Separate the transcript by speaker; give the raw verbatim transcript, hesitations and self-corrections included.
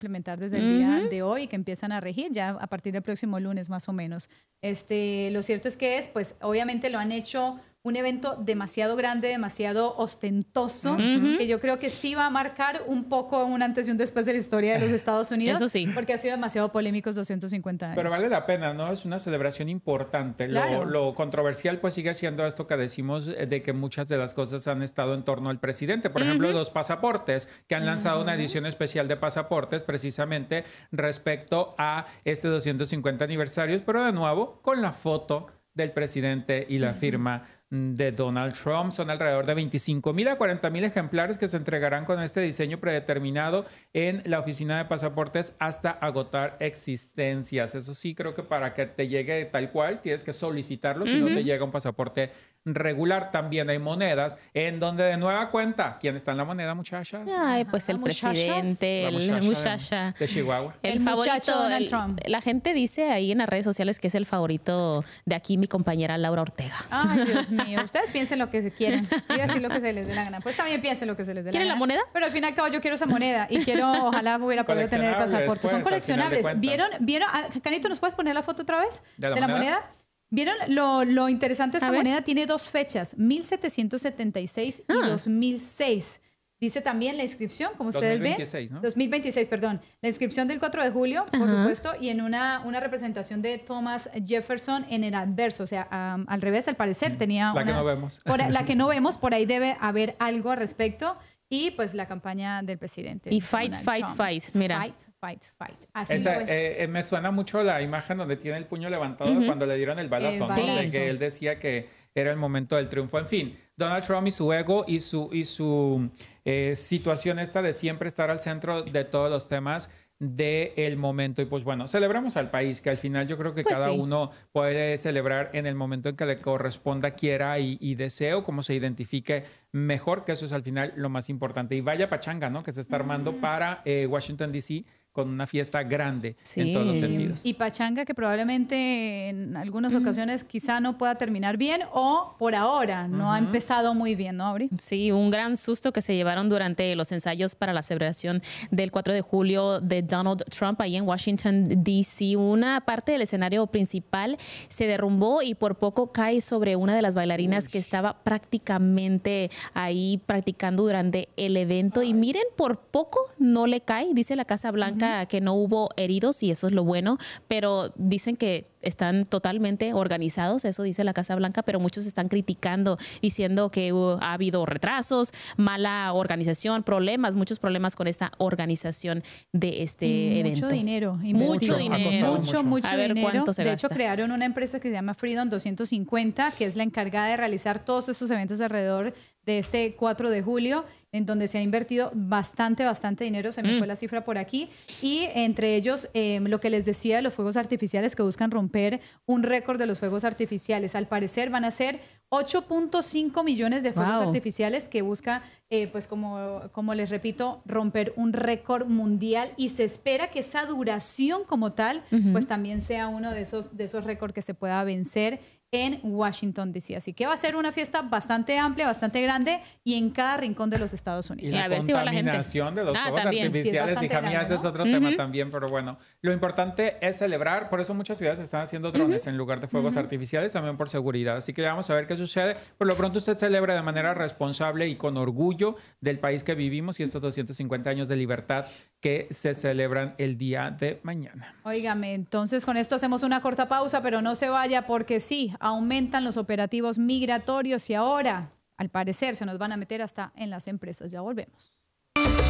Speaker 1: implementar desde el día uh-huh. de hoy, que empiezan a regir ya a partir del próximo lunes más o menos. Este, lo cierto es que es, pues obviamente lo han hecho un evento demasiado grande, demasiado ostentoso, uh-huh. que yo creo que sí va a marcar un poco un antes y un después de la historia de los Estados Unidos.
Speaker 2: Eso sí.
Speaker 1: Porque ha sido demasiado polémicos doscientos cincuenta años.
Speaker 3: Pero vale la pena, ¿no? Es una celebración importante.
Speaker 1: Claro.
Speaker 3: Lo, lo controversial pues sigue siendo esto que decimos de que muchas de las cosas han estado en torno al presidente. Por uh-huh. ejemplo, los pasaportes, que han lanzado uh-huh. una edición especial de pasaportes precisamente respecto a este doscientos cincuenta aniversarios, pero de nuevo con la foto del presidente y la firma de Donald Trump. Son alrededor de veinticinco mil a cuarenta mil ejemplares que se entregarán con este diseño predeterminado en la oficina de pasaportes hasta agotar existencias. Eso sí, creo que para que te llegue tal cual tienes que solicitarlo, uh-huh. si no te llega un pasaporte regular. También hay monedas en donde de nueva cuenta, ¿quién está en la moneda, muchachas?
Speaker 2: Ay, pues el
Speaker 1: ¿Muchachas?
Speaker 2: presidente, el
Speaker 3: muchacha
Speaker 2: muchacha
Speaker 3: de, de Chihuahua.
Speaker 2: El,
Speaker 1: el
Speaker 2: favorito,
Speaker 1: Donald
Speaker 2: el,
Speaker 1: Trump.
Speaker 2: La gente dice ahí en las redes sociales que es el favorito de aquí mi compañera Laura Ortega.
Speaker 1: Ay, Dios mío. Ustedes piensen lo que se quieran. Yo voy a decir lo que se les dé la gana. Pues también piensen lo que se les dé la gana.
Speaker 2: ¿Quieren la moneda?
Speaker 1: Pero al fin y al cabo yo quiero esa moneda y quiero, ojalá hubiera podido tener el pasaporte.
Speaker 3: Pues,
Speaker 1: Son coleccionables. ¿Vieron? ¿Vieron? Canito, ¿nos puedes poner la foto otra vez?
Speaker 3: ¿De la,
Speaker 1: ¿De la moneda? moneda? ¿Vieron lo, lo interesante de esta moneda? Tiene dos fechas, mil setecientos setenta y seis ah. y dos mil seis. Dice también la inscripción, como ustedes
Speaker 3: dos mil veintiséis,
Speaker 1: ven.
Speaker 3: ¿no?
Speaker 1: dos mil veintiséis, perdón. La inscripción del cuatro de julio, por uh-huh. supuesto, y en una, una representación de Thomas Jefferson en el adverso. O sea, um, al revés, al parecer, tenía
Speaker 3: la
Speaker 1: una...
Speaker 3: que no vemos.
Speaker 1: Por, la que no vemos, por ahí debe haber algo al respecto. Y pues la campaña del presidente.
Speaker 2: Y fight,
Speaker 1: Donald
Speaker 2: fight,
Speaker 1: Trump.
Speaker 2: fight. Mira.
Speaker 1: Fight, fight, fight. Así
Speaker 3: Esa,
Speaker 1: pues.
Speaker 3: eh, me suena mucho la imagen donde tiene el puño levantado uh-huh. cuando le dieron el balazo,
Speaker 1: el
Speaker 3: ¿no?
Speaker 1: balazo.
Speaker 3: De que él decía que era el momento del triunfo. En fin, Donald Trump y su ego y su, y su eh, situación esta de siempre estar al centro de todos los temas del momento. Y pues bueno, celebramos al país, que al final yo creo que
Speaker 2: pues
Speaker 3: cada
Speaker 2: sí.
Speaker 3: uno puede celebrar en el momento en que le corresponda, quiera y, y deseo, como se identifique mejor, que eso es al final lo más importante. Y vaya pachanga, ¿no? Que se está armando mm. para eh, Washington, D C, con una fiesta grande sí. en todos los sentidos.
Speaker 1: Y pachanga que probablemente en algunas ocasiones quizá no pueda terminar bien o por ahora no uh-huh. ha empezado muy bien, ¿no, Auri?
Speaker 2: Sí, un gran susto que se llevaron durante los ensayos para la celebración del cuatro de julio de Donald Trump ahí en Washington, D C. Una parte del escenario principal se derrumbó y por poco cae sobre una de las bailarinas Uy. que estaba prácticamente ahí practicando durante el evento. Ay. Y miren, por poco no le cae, dice la Casa Blanca que no hubo heridos y eso es lo bueno, pero dicen que están totalmente organizados, eso dice la Casa Blanca, pero muchos están criticando, diciendo que uh, ha habido retrasos, mala organización, problemas, muchos problemas con esta organización de este
Speaker 1: y
Speaker 2: evento.
Speaker 1: Mucho dinero. Y
Speaker 2: mucho,
Speaker 1: mucho
Speaker 2: dinero.
Speaker 1: Mucho, mucho
Speaker 2: a ver
Speaker 1: dinero.
Speaker 2: cuánto se
Speaker 1: de
Speaker 2: gasta.
Speaker 1: hecho, crearon una empresa que se llama Freedom doscientos cincuenta, que es la encargada de realizar todos estos eventos alrededor de este cuatro de julio, en donde se ha invertido bastante, bastante dinero, se me mm. fue la cifra por aquí, y entre ellos eh, lo que les decía de los fuegos artificiales que buscan romper un récord de los fuegos artificiales. Al parecer van a ser ocho punto cinco millones de fuegos wow. artificiales que busca, eh, pues como, como les repito, romper un récord mundial y se espera que esa duración como tal, uh-huh. pues también sea uno de esos, de esos récords que se pueda vencer en Washington, D C. Así que va a ser una fiesta bastante amplia, bastante grande y en cada rincón de los Estados Unidos.
Speaker 3: Y la
Speaker 2: a ver
Speaker 3: contaminación
Speaker 2: si va la gente.
Speaker 3: de los
Speaker 2: ah,
Speaker 3: fuegos
Speaker 2: también.
Speaker 3: artificiales,
Speaker 1: sí,
Speaker 3: hija mía,
Speaker 1: grande,
Speaker 3: ese
Speaker 1: ¿no?
Speaker 3: es otro
Speaker 2: uh-huh.
Speaker 3: tema también, pero bueno, lo importante es celebrar, por eso muchas ciudades están haciendo drones uh-huh. en lugar de fuegos uh-huh. artificiales, también por seguridad. Así que vamos a ver qué sucede. Por lo pronto usted celebra de manera responsable y con orgullo del país que vivimos y estos doscientos cincuenta años de libertad que se celebran el día de mañana.
Speaker 1: Óigame, entonces con esto hacemos una corta pausa, pero no se vaya porque sí, aumentan los operativos migratorios y ahora, al parecer, se nos van a meter hasta en las empresas. Ya volvemos.